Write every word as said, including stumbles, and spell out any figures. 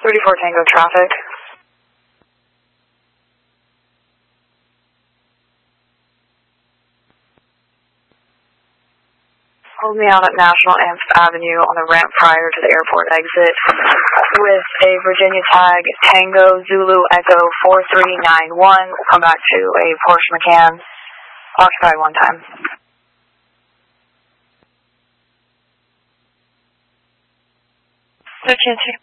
thirty-four Tango traffic. Hold me out at National and Fifth Avenue on the ramp prior to the airport exit with a Virginia tag Tango Zulu Echo four three nine one. We'll come back to a Porsche Macan. Occupied one time. thirteen